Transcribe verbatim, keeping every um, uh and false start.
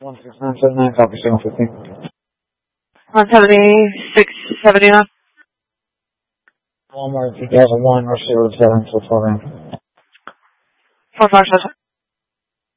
one six nine seven nine, copy signal fifteen. one seventy-six seventy-nine. Walmart two thousand one, Rush zero seven, four four. four five seven.